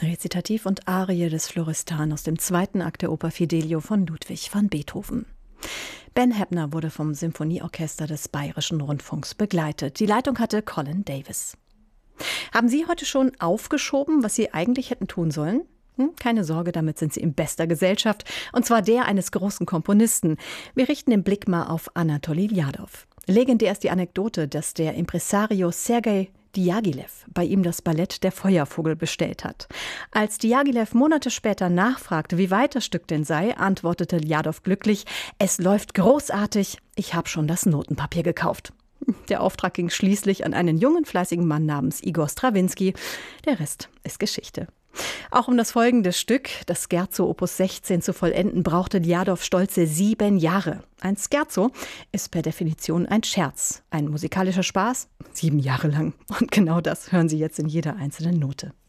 Rezitativ und Arie des Florestan aus dem zweiten Akt der Oper Fidelio von Ludwig van Beethoven. Ben Heppner wurde vom Symphonieorchester des Bayerischen Rundfunks begleitet. Die Leitung hatte Colin Davis. Haben Sie heute schon aufgeschoben, was Sie eigentlich hätten tun sollen? Keine Sorge, damit sind Sie in bester Gesellschaft, und zwar der eines großen Komponisten. Wir richten den Blick mal auf Anatoli Ljadow. Legendär ist die Anekdote, dass der Impresario Sergei Diaghilev bei ihm das Ballett Der Feuervogel bestellt hat. Als Diaghilev Monate später nachfragte, wie weit das Stück denn sei, antwortete Ljadow glücklich: Es läuft großartig, ich habe schon das Notenpapier gekauft. Der Auftrag ging schließlich an einen jungen, fleißigen Mann namens Igor Strawinski. Der Rest ist Geschichte. Auch um das folgende Stück, das Scherzo Opus 16, zu vollenden, brauchte Ljadow stolze 7 Jahre. Ein Scherzo ist per Definition ein Scherz, ein musikalischer Spaß, 7 Jahre lang. Und genau das hören Sie jetzt in jeder einzelnen Note.